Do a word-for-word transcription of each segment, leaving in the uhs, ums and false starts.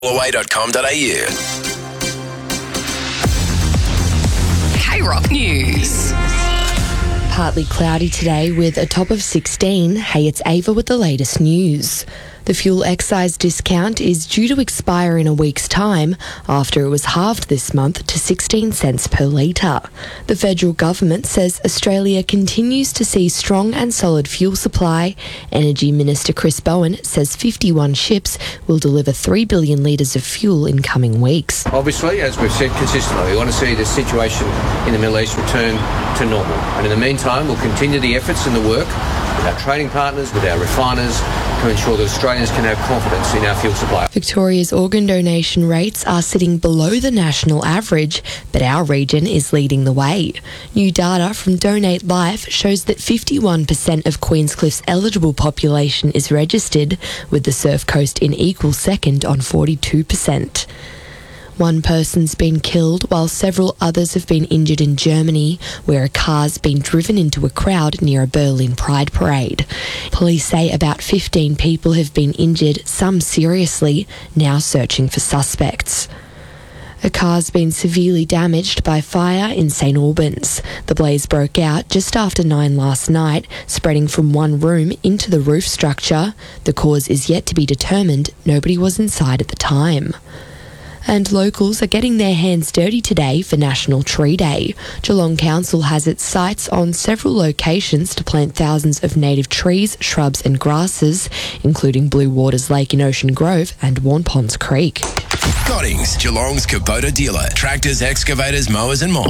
away dot com dot a u. K-Rock News. Partly cloudy today with a top of sixteen. Hey, it's Ava with the latest news. The fuel excise discount is due to expire in a week's time after it was halved this month to sixteen cents per litre. The federal government says Australia continues to see strong and solid fuel supply. Energy Minister Chris Bowen says fifty-one ships will deliver three billion litres of fuel in coming weeks. Obviously, as we've said consistently, we want to see the situation in the Middle East return to normal. And in the meantime, we'll continue the efforts and the work with our trading partners, with our refiners, to ensure that Australians can have confidence in our fuel supply. Victoria's organ donation rates are sitting below the national average, but our region is leading the way. New data from Donate Life shows that fifty-one percent of Queenscliff's eligible population is registered, with the Surf Coast in equal second on forty-two percent. One person's been killed while several others have been injured in Germany, where a car's been driven into a crowd near a Berlin Pride parade. Police say about fifteen people have been injured, some seriously, now searching for suspects. A car's been severely damaged by fire in St Albans. The blaze broke out just after nine last night, spreading from one room into the roof structure. The cause is yet to be determined. Nobody was inside at the time. And locals are getting their hands dirty today for National Tree Day. Geelong Council has its sights on several locations to plant thousands of native trees, shrubs and grasses, including Blue Waters Lake in Ocean Grove and Warnponds Creek. Goddings, Geelong's Kubota dealer. Tractors, excavators, mowers and more.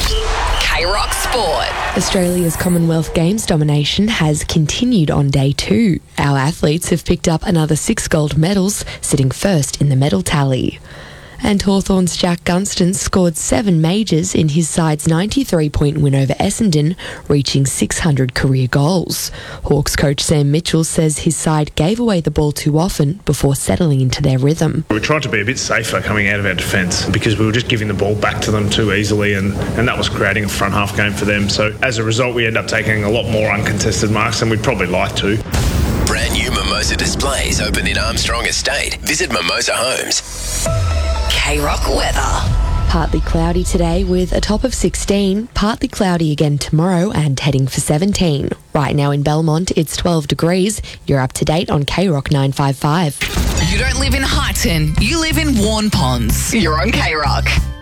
K-Rock Sport. Australia's Commonwealth Games domination has continued on day two. Our athletes have picked up another six gold medals, sitting first in the medal tally. And Hawthorn's Jack Gunston scored seven majors in his side's ninety-three point win over Essendon, reaching six hundred career goals. Hawks coach Sam Mitchell says his side gave away the ball too often before settling into their rhythm. We tried to be a bit safer coming out of our defence because we were just giving the ball back to them too easily, and, and that was creating a front half game for them. So as a result, we end up taking a lot more uncontested marks than we'd probably like to. Brand new Mimosa displays open in Armstrong Estate. Visit Mimosa Homes. K-Rock weather. Partly cloudy today with a top of sixteen, partly cloudy again tomorrow and heading for seventeen. Right now in Belmont, it's twelve degrees. You're up to date on K-Rock nine five five. You don't live in Highton, you live in Warnponds. You're on K-Rock.